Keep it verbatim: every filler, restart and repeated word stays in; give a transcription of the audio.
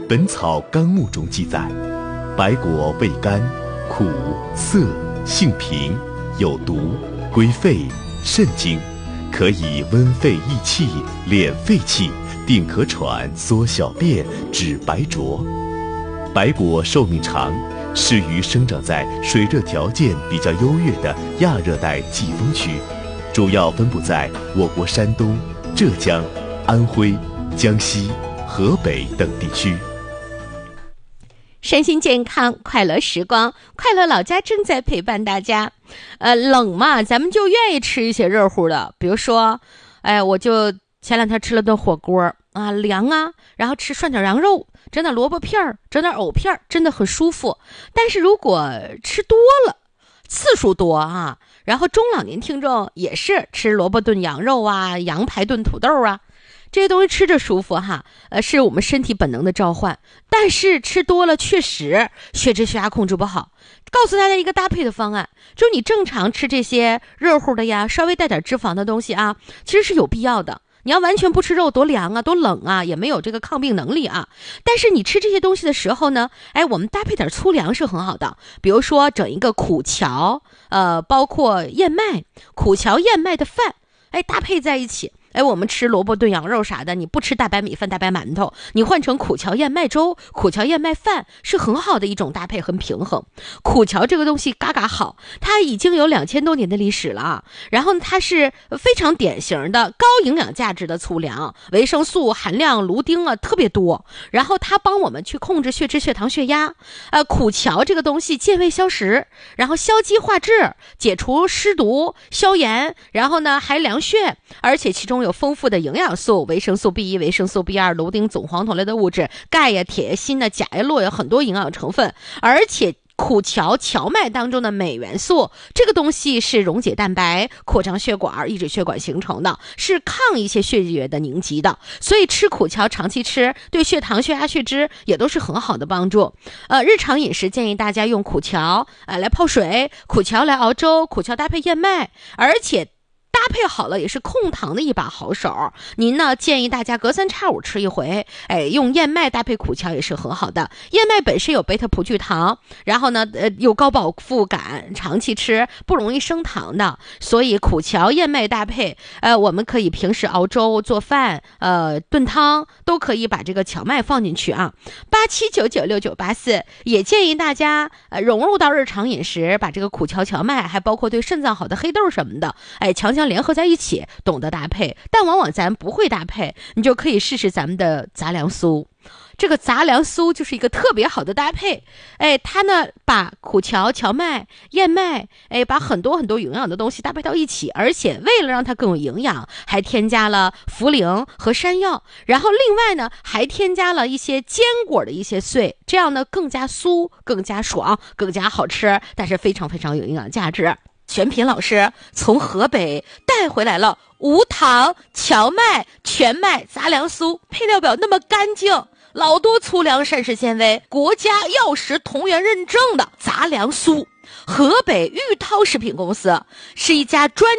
本草纲目》中记载，白果味甘，苦涩，性平，有毒，归肺、肾经，可以温肺益气、敛肺气，定可喘、缩小便、止白浊。白果寿命长，适于生长在水热条件比较优越的亚热带季风区，主要分布在我国山东、浙江、安徽、江西、河北等地区。 身心健康，快乐时光，快乐老家正在陪伴大家。呃，冷嘛，咱们就愿意吃一些热乎的，比如说，哎，我就前两天吃了顿火锅啊，凉啊，然后吃涮点羊肉，整点萝卜片儿，整点藕片儿，真的很舒服。但是如果吃多了，次数多啊，然后中老年听众也是吃萝卜炖羊肉啊，羊排炖土豆啊。这些东西吃着舒服哈，呃，是我们身体本能的召唤，但是吃多了确实血脂血压控制不好。告诉大家一个搭配的方案，就是你正常吃这些热乎的呀，稍微带点脂肪的东西啊，其实是有必要的。你要完全不吃肉，多凉啊，多冷啊，也没有这个抗病能力啊。但是你吃这些东西的时候呢，哎，我们搭配点粗粮是很好的。比如说整一个苦荞，呃，包括燕麦，苦荞燕麦的饭，哎，搭配在一起。哎，我们吃萝卜炖羊肉啥的，你不吃大白米饭、大白馒头，你换成苦荞燕麦粥、苦荞燕麦饭，是很好的一种搭配，很平衡。苦荞这个东西嘎嘎好，它已经有两千多年的历史了啊。然后它是非常典型的高营养价值的粗粮，维生素含量、芦丁啊特别多。然后它帮我们去控制血脂、血糖、血压。呃，苦荞这个东西健胃消食，然后消积化滞，解除湿毒、消炎，然后呢还凉血，而且其中有丰富的营养素，维生素 B 一、维生素 B 二、芦丁、总黄酮类的物质，钙呀、铁呀、锌呐、钾呀、络有很多营养成分，而且苦荞荞麦当中的镁元素，这个东西是溶解蛋白、扩张血管、抑制血管形成的，是抗一些血液的凝集的。所以吃苦荞长期吃，对血糖、血压、血脂也都是很好的帮助。呃，日常饮食建议大家用苦荞呃来泡水，苦荞来熬粥，苦荞搭配燕麦，而且搭配好了也是控糖的一把好手。您呢建议大家隔三差五吃一回，哎，用燕麦搭配苦荞也是很好的。燕麦本身有贝塔葡聚糖，然后呢呃有高饱腹感，长期吃不容易升糖的，所以苦荞燕麦搭配，呃我们可以平时熬粥、做饭、呃炖汤都可以把这个荞麦放进去啊。八七九九六九八四也建议大家呃融入到日常饮食，把这个苦荞、荞麦，还包括对肾脏好的黑豆什么的，哎强强联合在一起，懂得搭配。但往往咱不会搭配，你就可以试试咱们的杂粮酥。这个杂粮酥就是一个特别好的搭配，哎，它呢把苦荞、荞麦、燕麦，哎，把很多很多营养的东西搭配到一起，而且为了让它更有营养，还添加了茯苓和山药，然后另外呢还添加了一些坚果的一些碎，这样呢更加酥、更加爽、更加好吃，但是非常非常有营养价值。选品老师从河北带回来了无糖荞麦全麦杂粮酥，配料表那么干净，老多粗粮膳食纤维，国家药食同源认证的杂粮酥。河北玉涛食品公司是一家专